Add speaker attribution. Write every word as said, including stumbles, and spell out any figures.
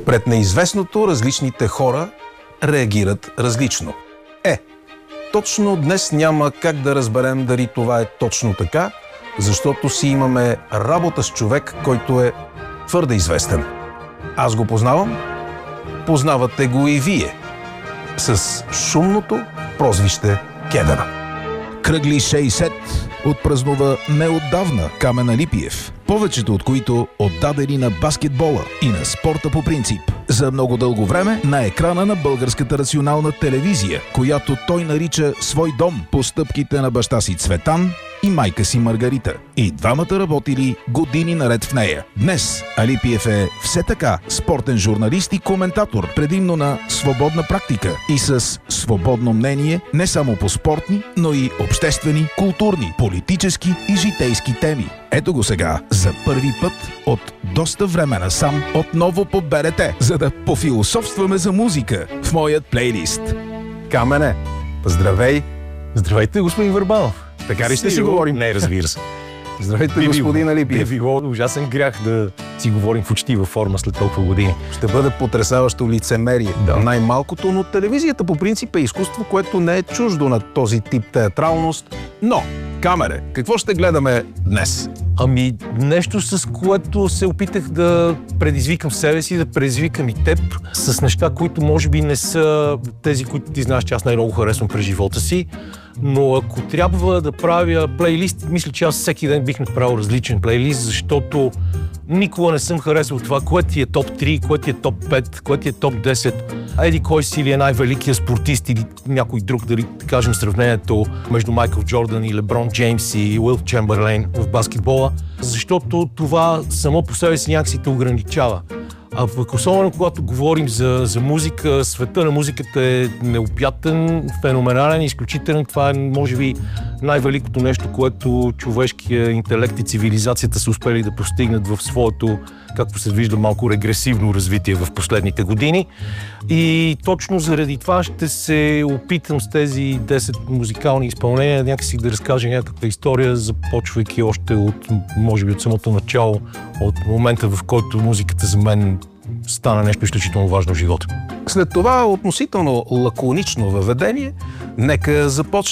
Speaker 1: Пред неизвестното различните хора реагират различно. Е, точно днес няма как да разберем дали това е точно така, защото си имаме работа с човек, който е твърде известен. Аз го познавам, познавате го и вие. С шумното прозвище Кедъра.
Speaker 2: Кръгли шейсет отпразнува неотдавна Камен Алипиев, повечето от които отдадени на баскетбола и на спорта по принцип. За много дълго време на екрана на Българската национална телевизия, която той нарича свой дом по стъпките на баща си Цветан и майка си Маргарита. И двамата работили години наред в нея. Днес Алипиев е все така спортен журналист и коментатор, предимно на свободна практика и с свободно мнение не само по спортни, но и обществени, културни, политически и житейски теми. Ето го сега, за първи път от доста време насам, отново по Б Р Т, за да пофилософстваме за музика в моят плейлист.
Speaker 1: Камене, здравей!
Speaker 3: Здравейте, господин Върбанов.
Speaker 1: Така ли ще си говорим?
Speaker 3: Не, разбира се.
Speaker 1: Здравейте,
Speaker 3: Би
Speaker 1: господин
Speaker 3: било-
Speaker 1: Алипиев.
Speaker 3: Би било ужасен грях да си говорим в учтива форма след толкова години.
Speaker 1: Ще бъде потресаващо лицемерие.
Speaker 3: Да.
Speaker 1: Най-малкото, но телевизията по принцип е изкуство, което не е чуждо на този тип театралност. Но, Камере, какво ще гледаме днес?
Speaker 3: Ами, нещо, с което се опитах да предизвикам себе си, да предизвикам и теб с неща, които може би не са тези, които ти знаеш, че аз най-много харесвам през живота си. Но ако трябва да правя плейлист, мисля, че аз всеки ден бих направил различен плейлист, защото никога не съм харесал това, кое ти е топ три, кое ти е топ пет, кое ти е топ десет. Еди кой си ли е най-великият спортист или някой друг, дали да кажем сравнението между Майкъл Джордан и Леброн Джеймс и Уил Чемберлейн в баскетбола, защото това само по себе си някакси те ограничава. А пък особено когато говорим за, за музика, света на музиката е необятен, феноменален, изключителен. Това е, може би, най-великото нещо, което човешкия интелект и цивилизацията са успели да постигнат в своето, както се вижда, малко регресивно развитие в последните години. И точно заради това ще се опитам с тези десет музикални изпълнения някакси да разкажа някаква история, започвайки още от, може би, от самото начало, от момента, в който музиката за мен стана нещо изключително важно в живота.
Speaker 1: След това относително лаконично въведение, нека започнем